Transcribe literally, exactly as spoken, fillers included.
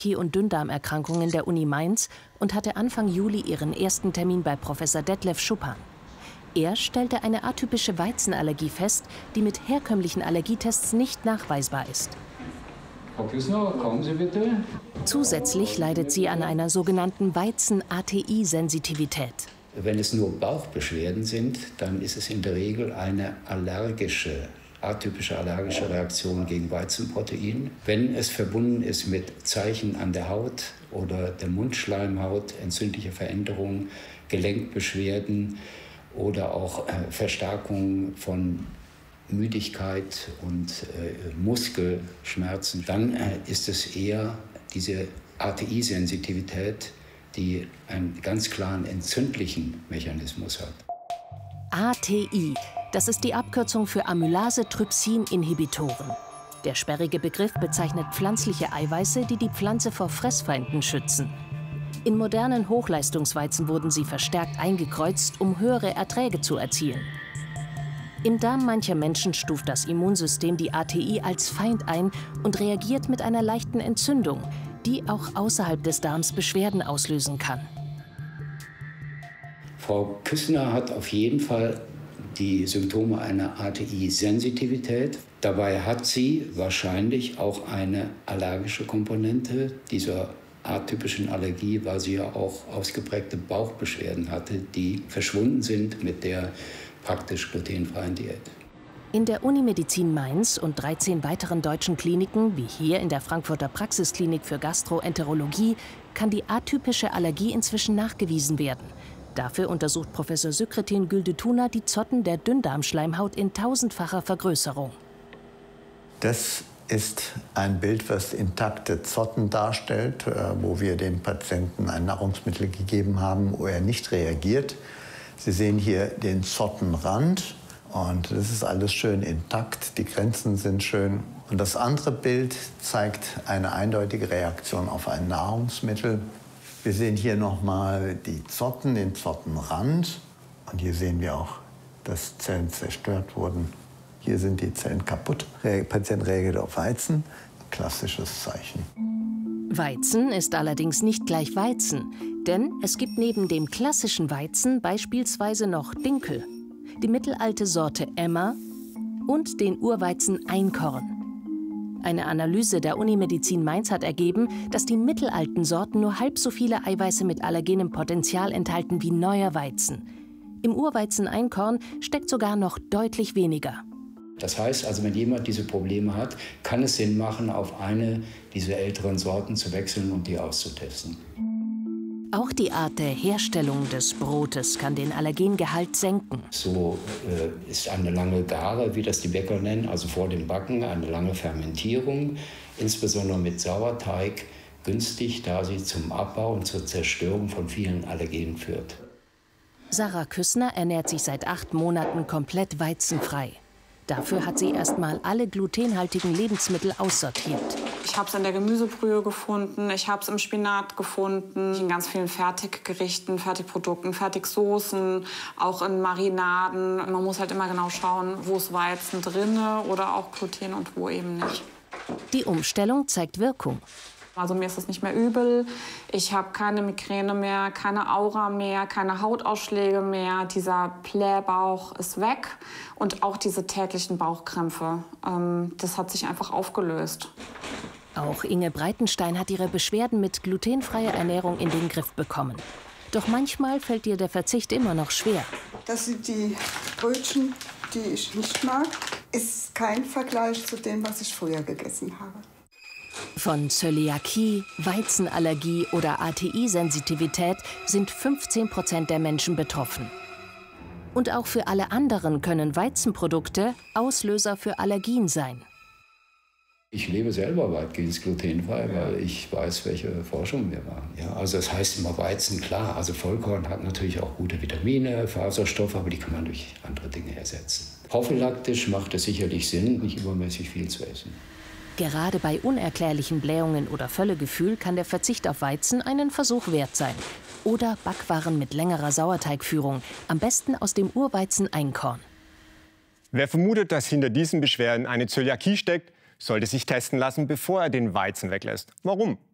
und Dünndarmerkrankungen der Uni Mainz und hatte Anfang Juli ihren ersten Termin bei Professor Detlef Schuppan. Er stellte eine atypische Weizenallergie fest, die mit herkömmlichen Allergietests nicht nachweisbar ist. Frau Küssner, kommen Sie bitte. Zusätzlich leidet sie an einer sogenannten Weizen-A T I-Sensitivität. Wenn es nur Bauchbeschwerden sind, dann ist es in der Regel eine allergische, atypische allergische Reaktion gegen Weizenprotein. Wenn es verbunden ist mit Zeichen an der Haut oder der Mundschleimhaut, entzündliche Veränderungen, Gelenkbeschwerden oder auch äh, Verstärkung von Müdigkeit und äh, Muskelschmerzen, dann äh, ist es eher diese A T I-Sensitivität, die einen ganz klaren entzündlichen Mechanismus hat. A T I, das ist die Abkürzung für Amylase-Trypsin-Inhibitoren. Der sperrige Begriff bezeichnet pflanzliche Eiweiße, die die Pflanze vor Fressfeinden schützen. In modernen Hochleistungsweizen wurden sie verstärkt eingekreuzt, um höhere Erträge zu erzielen. Im Darm mancher Menschen stuft das Immunsystem die A T I als Feind ein und reagiert mit einer leichten Entzündung, die auch außerhalb des Darms Beschwerden auslösen kann. Frau Küssner hat auf jeden Fall die Symptome einer A T I-Sensitivität. Dabei hat sie wahrscheinlich auch eine allergische Komponente dieser atypischen Allergie, weil sie ja auch ausgeprägte Bauchbeschwerden hatte, die verschwunden sind mit der praktisch glutenfreien Diät. In der Unimedizin Mainz und dreizehn weiteren deutschen Kliniken, wie hier in der Frankfurter Praxisklinik für Gastroenterologie, kann die atypische Allergie inzwischen nachgewiesen werden. Dafür untersucht Professor Sükretin Güldetuna die Zotten der Dünndarmschleimhaut in tausendfacher Vergrößerung. Das ist ein Bild, was intakte Zotten darstellt, wo wir dem Patienten ein Nahrungsmittel gegeben haben, wo er nicht reagiert. Sie sehen hier den Zottenrand und das ist alles schön intakt, die Grenzen sind schön. Und das andere Bild zeigt eine eindeutige Reaktion auf ein Nahrungsmittel. Wir sehen hier nochmal die Zotten, den Zottenrand. Und hier sehen wir auch, dass Zellen zerstört wurden. Hier sind die Zellen kaputt. Der Patient reagiert auf Weizen. Klassisches Zeichen. Weizen ist allerdings nicht gleich Weizen. Denn es gibt neben dem klassischen Weizen beispielsweise noch Dinkel, die mittelalte Sorte Emmer und den Urweizen Einkorn. Eine Analyse der Unimedizin Mainz hat ergeben, dass die mittelalten Sorten nur halb so viele Eiweiße mit allergenem Potenzial enthalten wie neuer Weizen. Im Urweizen Einkorn steckt sogar noch deutlich weniger. Das heißt also, wenn jemand diese Probleme hat, kann es Sinn machen, auf eine dieser älteren Sorten zu wechseln und die auszutesten. Auch die Art der Herstellung des Brotes kann den Allergengehalt senken. So äh, ist eine lange Gare, wie das die Bäcker nennen, also vor dem Backen, eine lange Fermentierung, insbesondere mit Sauerteig, günstig, da sie zum Abbau und zur Zerstörung von vielen Allergenen führt. Sarah Küssner ernährt sich seit acht Monaten komplett weizenfrei. Dafür hat sie erst mal alle glutenhaltigen Lebensmittel aussortiert. Ich habe es in der Gemüsebrühe gefunden, ich habe es im Spinat gefunden, in ganz vielen Fertiggerichten, Fertigprodukten, Fertigsoßen, auch in Marinaden. Man muss halt immer genau schauen, wo ist Weizen drin oder auch Gluten und wo eben nicht. Die Umstellung zeigt Wirkung. Also mir ist es nicht mehr übel, ich habe keine Migräne mehr, keine Aura mehr, keine Hautausschläge mehr. Dieser Blähbauch ist weg und auch diese täglichen Bauchkrämpfe. Ähm, das hat sich einfach aufgelöst. Auch Inge Breitenstein hat ihre Beschwerden mit glutenfreier Ernährung in den Griff bekommen. Doch manchmal fällt ihr der Verzicht immer noch schwer. Das sind die Brötchen, die ich nicht mag. Ist kein Vergleich zu dem, was ich früher gegessen habe. Von Zöliakie, Weizenallergie oder A T I-Sensitivität sind fünfzehn Prozent der Menschen betroffen. Und auch für alle anderen können Weizenprodukte Auslöser für Allergien sein. Ich lebe selber weitgehend glutenfrei, weil ich weiß, welche Forschung wir machen. Ja, also das heißt immer Weizen, klar. Also Vollkorn hat natürlich auch gute Vitamine, Faserstoffe, aber die kann man durch andere Dinge ersetzen. Prophylaktisch macht es sicherlich Sinn, nicht übermäßig viel zu essen. Gerade bei unerklärlichen Blähungen oder Völlegefühl kann der Verzicht auf Weizen einen Versuch wert sein. Oder Backwaren mit längerer Sauerteigführung, am besten aus dem Urweizen Einkorn. Wer vermutet, dass hinter diesen Beschwerden eine Zöliakie steckt, sollte sich testen lassen, bevor er den Weizen weglässt. Warum?